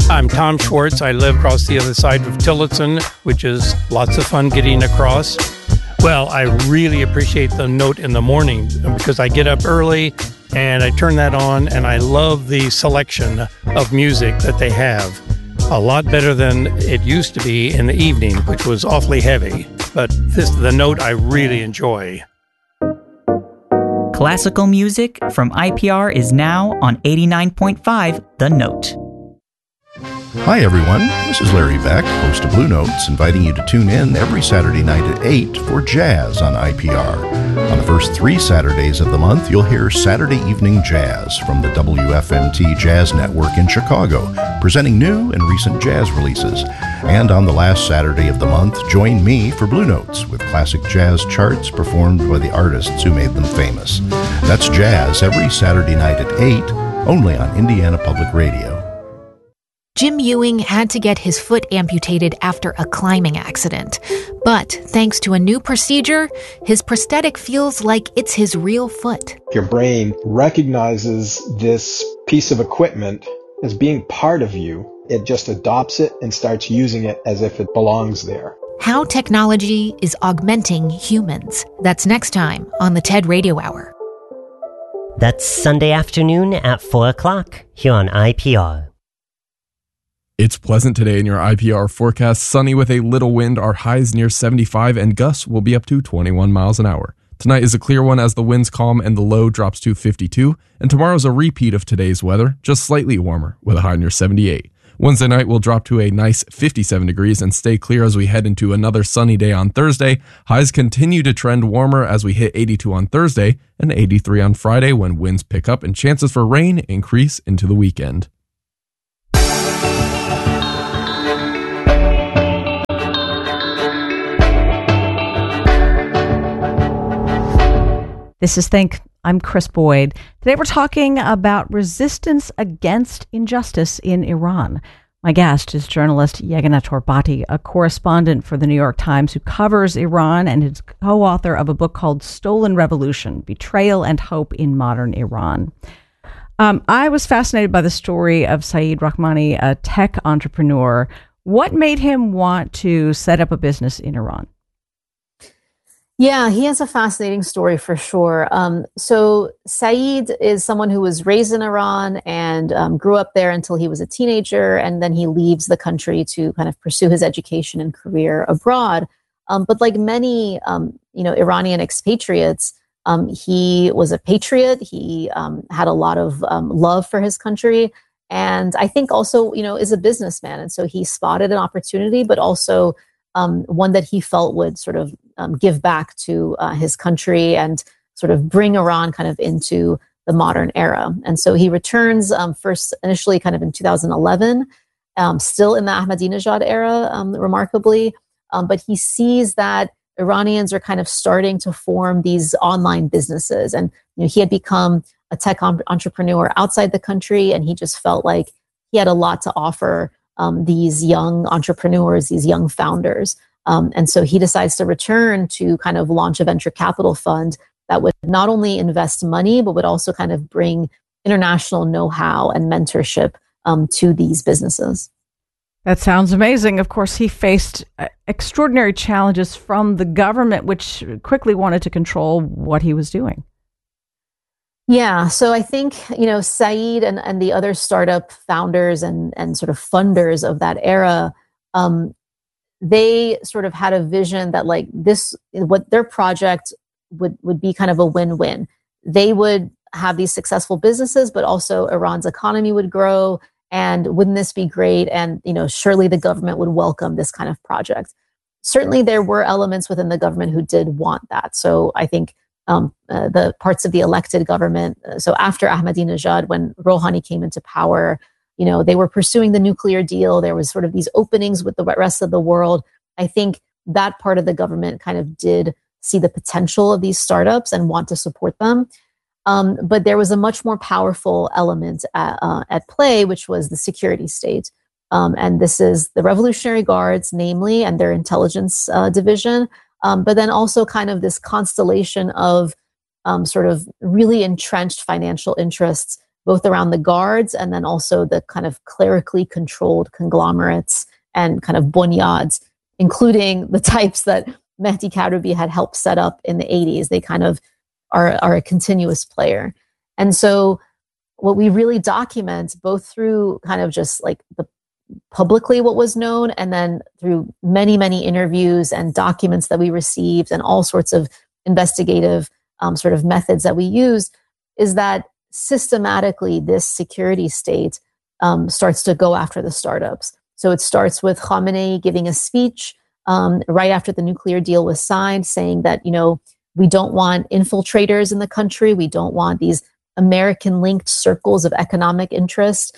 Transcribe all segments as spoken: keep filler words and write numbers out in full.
I'm Tom Schwartz. I live across the other side of Tillotson, which is lots of fun getting across. Well, I really appreciate the note in the morning because I get up early and I turn that on and I love the selection of music that they have. A lot better than it used to be in the evening, which was awfully heavy. But this, the note I really enjoy. Classical music from I P R is now on eighty-nine point five The Note. Hi everyone, this is Larry Beck, host of Blue Notes, inviting you to tune in every Saturday night at eight for Jazz on I P R. On the first three Saturdays of the month, you'll hear Saturday Evening Jazz from the W F M T Jazz Network in Chicago, presenting new and recent jazz releases. And on the last Saturday of the month, join me for Blue Notes with classic jazz charts performed by the artists who made them famous. That's jazz every Saturday night at eight, only on Indiana Public Radio. Jim Ewing had to get his foot amputated after a climbing accident. But thanks to a new procedure, his prosthetic feels like it's his real foot. Your brain recognizes this piece of equipment as being part of you. It just adopts it and starts using it as if it belongs there. How technology is augmenting humans. That's next time on the TED Radio Hour. That's Sunday afternoon at four o'clock here on I P R. It's pleasant today in your I P R forecast. Sunny with a little wind. Our highs near seventy-five and gusts will be up to twenty-one miles an hour. Tonight is a clear one as the winds calm and the low drops to fifty-two. And tomorrow's a repeat of today's weather, just slightly warmer with a high near seventy-eight. Wednesday night will drop to a nice fifty-seven degrees and stay clear as we head into another sunny day on Thursday. Highs continue to trend warmer as we hit eighty-two on Thursday and eighty-three on Friday when winds pick up and chances for rain increase into the weekend. This is Think. I'm Chris Boyd. Today we're talking about resistance against injustice in Iran. My guest is journalist Yeganeh Torbati, a correspondent for the New York Times who covers Iran and is co-author of a book called Stolen Revolution, Betrayal and Hope in Modern Iran. Um, I was fascinated by the story of Saeed Rahmani, a tech entrepreneur. What made him want to set up a business in Iran? Yeah, he has a fascinating story for sure. Um, so Saeed is someone who was raised in Iran and um, grew up there until he was a teenager, and then he leaves the country to kind of pursue his education and career abroad. Um, but like many, um, you know, Iranian expatriates, um, he was a patriot. He um, had a lot of um, love for his country, and I think also, you know, is a businessman. And so he spotted an opportunity, but also um, one that he felt would sort of Um, give back to uh, his country and sort of bring Iran kind of into the modern era. And so he returns um, first initially kind of in two thousand eleven, um, still in the Ahmadinejad era, um, remarkably. Um, but he sees that Iranians are kind of starting to form these online businesses. And you know, he had become a tech om- entrepreneur outside the country, and he just felt like he had a lot to offer um, these young entrepreneurs, these young founders. Um, and so he decides to return to kind of launch a venture capital fund that would not only invest money, but would also kind of bring international know-how and mentorship um, to these businesses. That sounds amazing. Of course, he faced uh, extraordinary challenges from the government, which quickly wanted to control what he was doing. Yeah, so I think, you know, Saeed and, and the other startup founders and, and sort of funders of that era, um, they sort of had a vision that like this, what their project would, would be kind of a win-win. They would have these successful businesses, but also Iran's economy would grow. And wouldn't this be great? And, you know, surely the government would welcome this kind of project. Certainly there were elements within the government who did want that. So I think um, uh, the parts of the elected government, uh, so after Ahmadinejad, when Rouhani came into power, you know, they were pursuing the nuclear deal. There was sort of these openings with the rest of the world. I think that part of the government kind of did see the potential of these startups and want to support them. Um, but there was a much more powerful element at, uh, at play, which was the security state. Um, and this is the Revolutionary Guards, namely, and their intelligence uh, division. Um, but then also kind of this constellation of um, sort of really entrenched financial interests both around the guards and then also the kind of clerically controlled conglomerates and kind of bunyads, including the types that Mehdi Karoubi had helped set up in the eighties. They kind of are, are a continuous player. And so what we really document, both through kind of just like the publicly what was known, and then through many, many interviews and documents that we received and all sorts of investigative um, sort of methods that we used, is that systematically this security state um, starts to go after the startups. So it starts with Khamenei giving a speech um, right after the nuclear deal was signed, saying that, you know, we don't want infiltrators in the country. We don't want these American-linked circles of economic interest.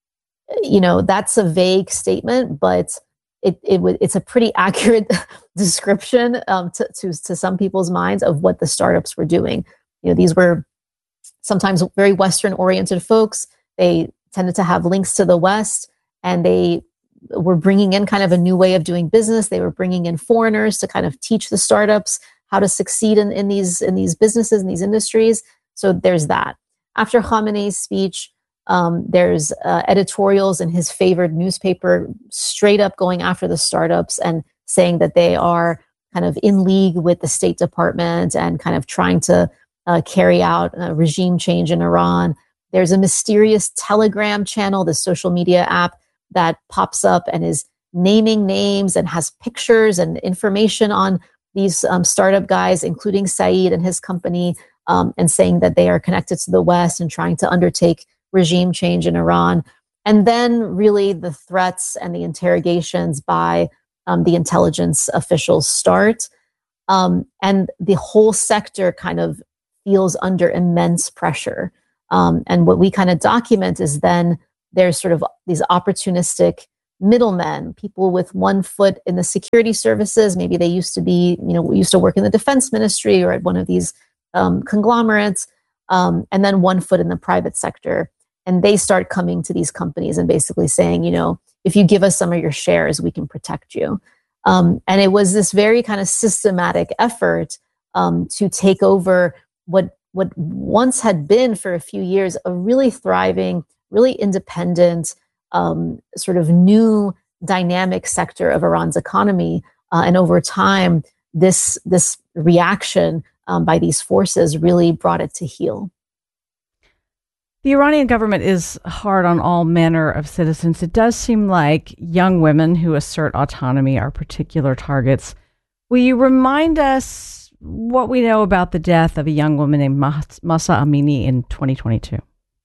You know, that's a vague statement, but it, it w- it's a pretty accurate description um, to, to, to some people's minds of what the startups were doing. You know, these were sometimes very Western-oriented folks. They tended to have links to the West, and they were bringing in kind of a new way of doing business. They were bringing in foreigners to kind of teach the startups how to succeed in, in these in these businesses, in these industries. So there's that. After Khamenei's speech, um, there's uh, editorials in his favored newspaper straight up going after the startups and saying that they are kind of in league with the State Department and kind of trying to uh, carry out a regime change in Iran. There's a mysterious Telegram channel, the social media app that pops up and is naming names and has pictures and information on these um, startup guys, including Saeed and his company, um, and saying that they are connected to the West and trying to undertake regime change in Iran. And then really the threats and the interrogations by um, the intelligence officials start. Um, and the whole sector kind of feels under immense pressure. Um, and what we kind of document is then there's sort of these opportunistic middlemen, people with one foot in the security services. Maybe they used to be, you know, used to work in the defense ministry or at one of these um, conglomerates, um, and then one foot in the private sector. And they start coming to these companies and basically saying, you know, if you give us some of your shares, we can protect you. Um, and it was this very kind of systematic effort um, to take over what what once had been for a few years a really thriving, really independent, um, sort of new dynamic sector of Iran's economy. Uh, and over time, this this reaction um, by these forces really brought it to heel. The Iranian government is hard on all manner of citizens. It does seem like young women who assert autonomy are particular targets. Will you remind us what we know about the death of a young woman named Mahsa Amini in twenty twenty-two?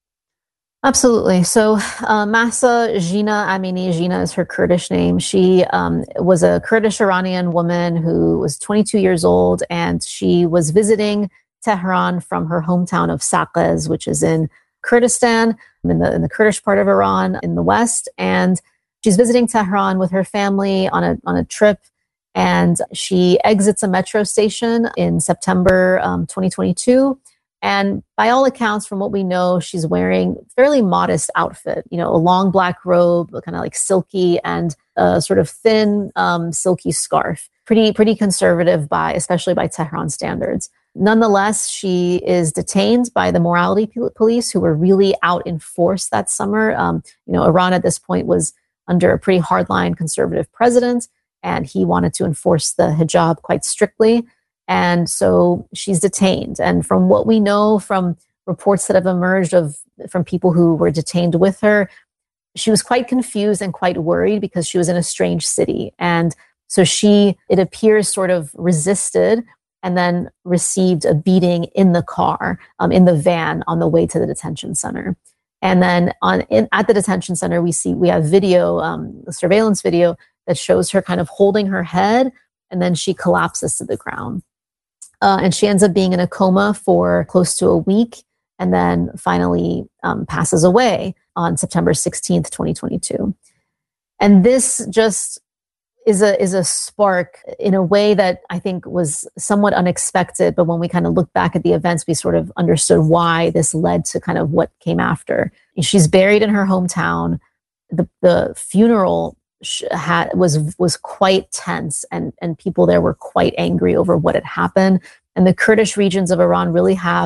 Absolutely. So uh, Mahsa Jina Amini, Jina is her Kurdish name. She um, was a Kurdish Iranian woman who was twenty-two years old, and she was visiting Tehran from her hometown of Saqqez, which is in Kurdistan, in the in the Kurdish part of Iran in the west. And she's visiting Tehran with her family on a on a trip. And she exits a metro station in September um, twenty twenty-two. And by all accounts, from what we know, she's wearing a fairly modest outfit, you know, a long black robe, kind of like silky, and a sort of thin, um, silky scarf. Pretty, pretty conservative by, especially by Tehran standards. Nonetheless, she is detained by the morality police, who were really out in force that summer. Um, you know, Iran at this point was under a pretty hardline conservative president, and he wanted to enforce the hijab quite strictly. And so she's detained. And from what we know from reports that have emerged of from people who were detained with her, she was quite confused and quite worried because she was in a strange city. And so she, it appears, sort of resisted and then received a beating in the car, um, in the van on the way to the detention center. And then on in, at the detention center, we see we have video, um, surveillance video that shows her kind of holding her head, and then she collapses to the ground. Uh, and she ends up being in a coma for close to a week, and then finally um, passes away on September sixteenth, twenty twenty-two. And this just is a is a spark in a way that I think was somewhat unexpected. But when we kind of look back at the events, we sort of understood why this led to kind of what came after. She's buried in her hometown. The the funeral Had, was was quite tense, and and people there were quite angry over what had happened. And the Kurdish regions of Iran really have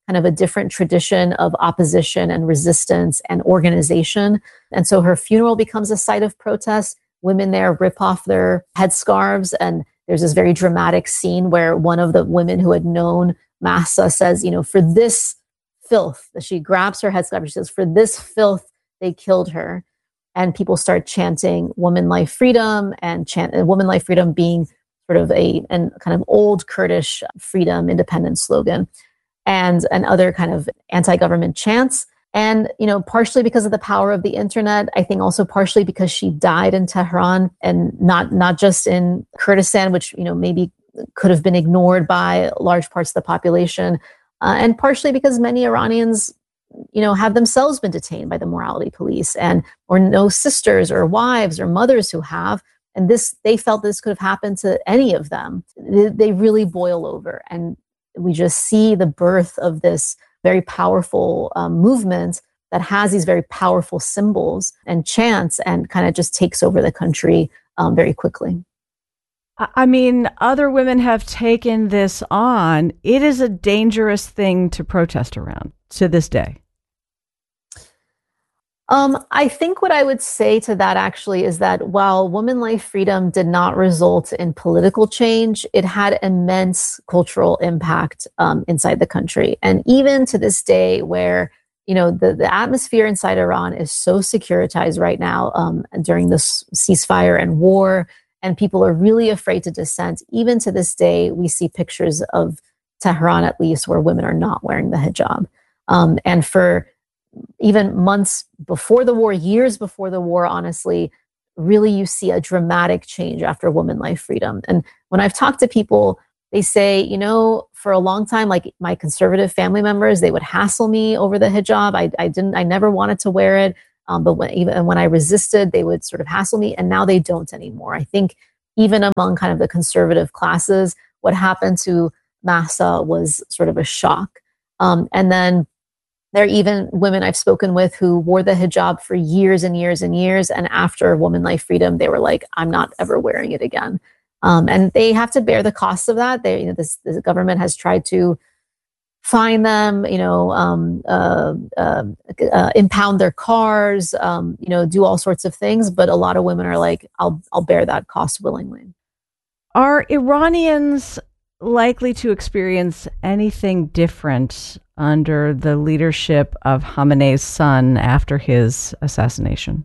kind of a different tradition of opposition and resistance and organization. And so her funeral becomes a site of protest. Women there rip off their headscarves, and there's this very dramatic scene where one of the women who had known Mahsa says, you know, for this filth, she grabs her headscarf, she says, for this filth, they killed her. And people start chanting woman, life, freedom, and chant uh, woman, life, freedom being sort of a and kind of old Kurdish freedom, independence slogan, and and other kind of anti-government chants. And, you know, partially because of the power of the internet, I think also partially because she died in Tehran and not not just in Kurdistan, which, you know, maybe could have been ignored by large parts of the population, uh, and partially because many Iranians, you know, have themselves been detained by the morality police and or know sisters or wives or mothers who have. And this, they felt this could have happened to any of them. They, they really boil over. And we just see the birth of this very powerful um, movement that has these very powerful symbols and chants and kind of just takes over the country um, very quickly. I mean, other women have taken this on. It is a dangerous thing to protest around to this day. Um, I think what I would say to that actually is that while woman life freedom did not result in political change, it had immense cultural impact um, inside the country. And even to this day where, you know, the, the atmosphere inside Iran is so securitized right now um, during this ceasefire and war, and people are really afraid to dissent. Even to this day, we see pictures of Tehran, at least, where women are not wearing the hijab. Um, and for even months before the war, years before the war, honestly, really you see a dramatic change after woman life freedom. And when I've talked to people, they say, you know, for a long time, like my conservative family members, they would hassle me over the hijab. I, I didn't, I never wanted to wear it. Um, but when, even when I resisted, they would sort of hassle me, and now they don't anymore. I think even among kind of the conservative classes, what happened to Mahsa was sort of a shock. Um, and then there are even women I've spoken with who wore the hijab for years and years and years. And after woman life freedom, they were like, I'm not ever wearing it again. Um, and they have to bear the costs of that. They, you know, this, the government has tried to fine them, you know, um, uh, uh, uh, impound their cars, um, you know, do all sorts of things. But a lot of women are like, I'll, I'll bear that cost willingly. Are Iranians likely to experience anything different under the leadership of Khamenei's son after his assassination?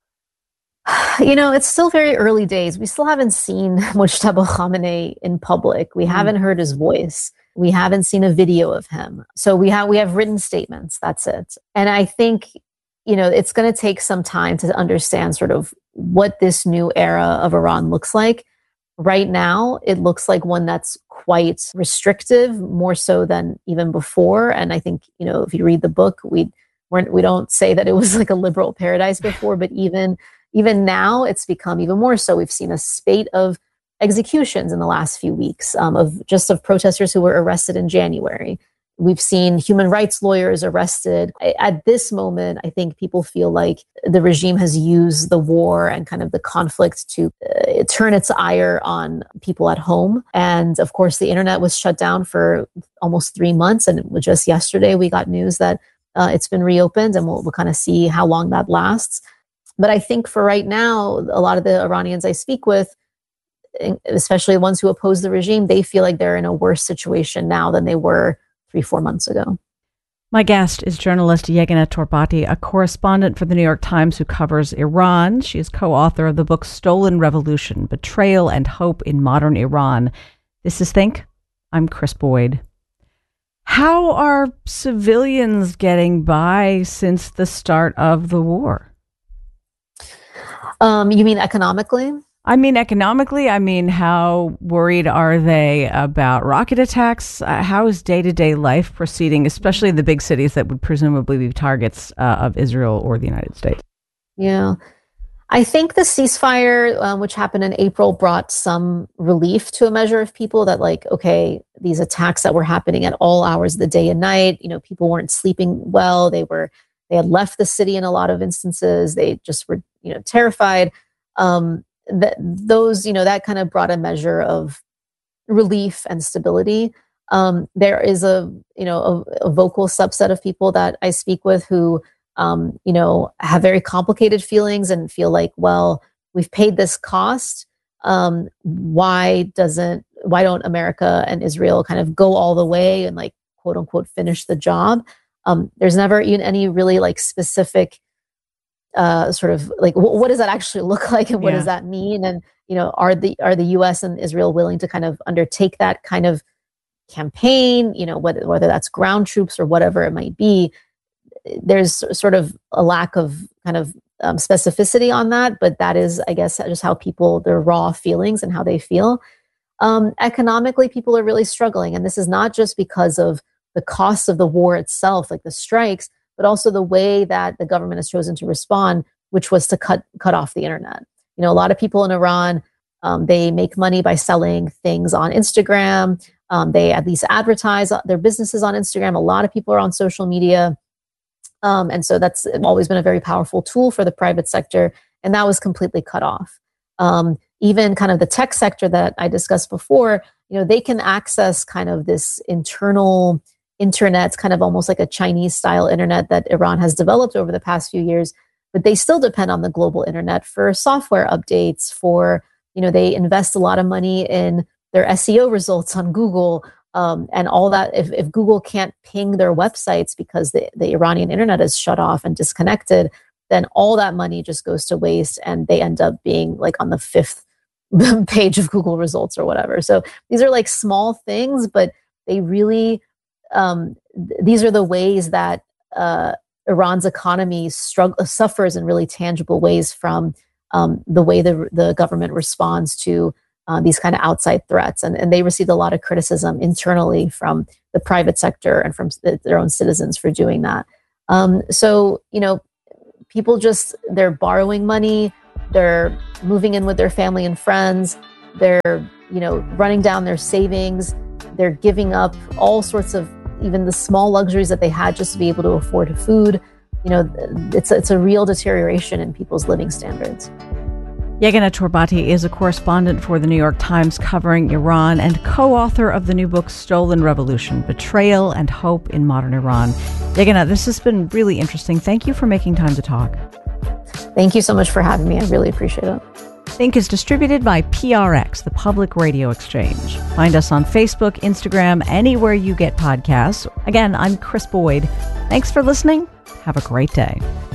You know, it's still very early days. We still haven't seen Mojtaba Khamenei in public. We mm. haven't heard his voice. We haven't seen a video of him. So we have we have written statements. That's it. And I think, you know, it's going to take some time to understand sort of what this new era of Iran looks like. Right now, it looks like one that's quite restrictive, more so than even before. And I think, you know, if you read the book, we we're, we don't say that it was like a liberal paradise before, but even even now, it's become even more so. We've seen a spate of executions in the last few weeks um, of just of protesters who were arrested in January. We've seen human rights lawyers arrested. At this moment, I think people feel like the regime has used the war and kind of the conflict to uh, turn its ire on people at home. And of course, the internet was shut down for almost three months. And it was just yesterday we got news that uh, it's been reopened, and we'll, we'll kind of see how long that lasts. But I think for right now, a lot of the Iranians I speak with, especially the ones who oppose the regime, they feel like they're in a worse situation now than they were three, four months ago. My guest is journalist Yeganeh Torbati, a correspondent for the New York Times who covers Iran. She is co-author of the book Stolen Revolution, Betrayal and Hope in Modern Iran. This is Think. I'm Chris Boyd. How are civilians getting by since the start of the war? Um, you mean economically? I mean, economically, I mean, how worried are they about rocket attacks? Uh, how is day-to-day life proceeding, especially in the big cities that would presumably be targets uh, of Israel or the United States? Yeah. I think the ceasefire, um, which happened in April, brought some relief to a measure of people that, like, okay, these attacks that were happening at all hours of the day and night, you know, people weren't sleeping well. They were, they had left the city in a lot of instances. They just were, you know, terrified. Um, that those, you know, that kind of brought a measure of relief and stability. Um, there is a, you know, a, a vocal subset of people that I speak with who, um, you know, have very complicated feelings and feel like, well, we've paid this cost. Um, why doesn't, why don't America and Israel kind of go all the way and like, quote unquote, finish the job? Um, there's never even any really like specific uh, sort of like, w- what does that actually look like? And what Yeah. does that mean? And, you know, are the, are the U S and Israel willing to kind of undertake that kind of campaign, you know, whether, whether that's ground troops or whatever it might be? There's sort of a lack of kind of um, specificity on that, but that is, I guess, just how people, their raw feelings and how they feel. Um, economically, people are really struggling. And this is not just because of the costs of the war itself, like the strikes, but also the way that the government has chosen to respond, which was to cut cut off the internet. You know, a lot of people in Iran, um, they make money by selling things on Instagram. Um, they at least advertise their businesses on Instagram. A lot of people are on social media. Um, and so that's always been a very powerful tool for the private sector. And that was completely cut off. Um, even kind of the tech sector that I discussed before, you know, they can access kind of this internal internet, kind of almost like a Chinese style internet that Iran has developed over the past few years, but they still depend on the global internet for software updates, for, you know, they invest a lot of money in their S E O results on Google, um, and all that. If, if Google can't ping their websites because the, the Iranian internet is shut off and disconnected, then all that money just goes to waste and they end up being like on the fifth page of Google results or whatever. So these are like small things, but they really, um, th- these are the ways that uh, Iran's economy strugg- suffers in really tangible ways from um, the way the, the government responds to uh, these kind of outside threats. And, and they received a lot of criticism internally from the private sector and from th- their own citizens for doing that. Um, so, you know, people just, they're borrowing money, they're moving in with their family and friends, they're, you know, running down their savings, they're giving up all sorts of, even the small luxuries that they had just to be able to afford food. You know, it's, it's a real deterioration in people's living standards. Yeganeh Torbati is a correspondent for the New York Times covering Iran and co-author of the new book, Stolen Revolution, Betrayal and Hope in Modern Iran. Yeganeh, this has been really interesting. Thank you for making time to talk. Thank you so much for having me. I really appreciate it. Think is distributed by P R X, the Public Radio Exchange. Find us on Facebook, Instagram, anywhere you get podcasts. Again, I'm Chris Boyd. Thanks for listening. Have a great day.